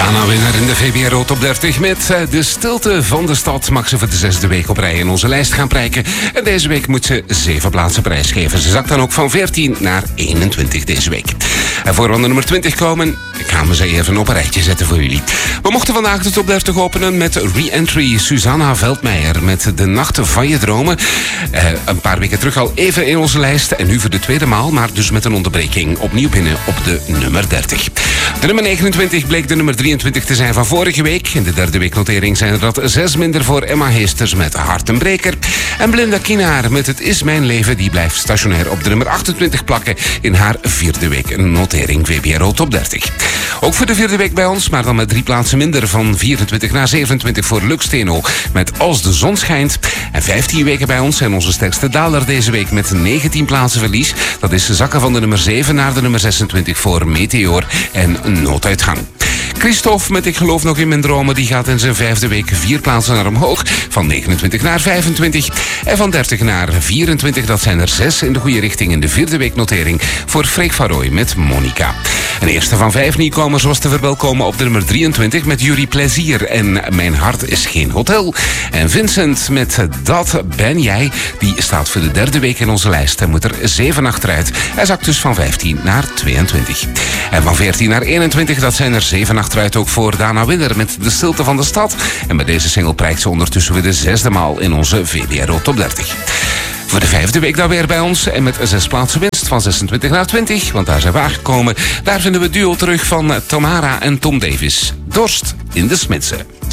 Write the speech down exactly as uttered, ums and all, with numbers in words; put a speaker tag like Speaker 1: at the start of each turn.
Speaker 1: Dana Winner in de V B R O Top dertig met De Stilte van de Stad. Mag ze voor de zesde week op rij in onze lijst gaan prijken. En deze week moet ze zeven plaatsen prijsgeven. Ze zakt dan ook van veertien naar eenentwintig deze week. En voor we aan de nummer twintig komen, gaan we ze even op een rijtje zetten voor jullie. We mochten vandaag de Top dertig openen met Re-Entry. Susanna Veldmeijer met De Nacht van je Dromen. Eh, een paar weken terug al even in onze lijst. En nu voor de tweede maal, maar dus met een onderbreking. Opnieuw binnen op de nummer dertig. De nummer negenentwintig bleek de nummer drieëntwintig te zijn van vorige week. In de derde weeknotering zijn er dat zes minder voor Emma Heesters met Hartenbreker. En Blinda Kinaar met Het is mijn leven, die blijft stationair op de nummer achtentwintig plakken in haar vierde week notering V B R O Top dertig. Ook voor de vierde week bij ons, maar dan met drie plaatsen minder, van vierentwintig naar zevenentwintig voor Lux Steno met Als de zon schijnt. En vijftien weken bij ons en onze sterkste daler deze week met negentien plaatsen verlies. Dat is zakken van de nummer zeven naar de nummer zesentwintig voor Meteor en Nooduitgang. Christophe met Ik geloof nog in mijn dromen, die gaat in zijn vijfde week vier plaatsen naar omhoog. Van negenentwintig naar vijfentwintig en van dertig naar vierentwintig. Dat zijn er zes in de goede richting in de vierde weeknotering voor Freek van Rooij met Monica. Een eerste van vijf nieuwkomers was te verwelkomen op de nummer drieëntwintig met Jury Plezier en Mijn hart is geen hotel. En Vincent met Dat ben jij, die staat voor de derde week in onze lijst en moet er zeven achteruit. Hij zakt dus van vijftien naar tweeëntwintig. En van veertien naar eenentwintig, dat zijn er zeven achteruit ook voor Dana Winner met De Stilte van de Stad. En bij deze single prijkt ze ondertussen weer de zesde maal in onze V B R O Top dertig. Voor de vijfde week dan weer bij ons en met zes plaatsen winst van zesentwintig naar twintig, want daar zijn we aangekomen. Daar vinden we het duo terug van Tamara en Tom Davis. Dorst in de Smidse.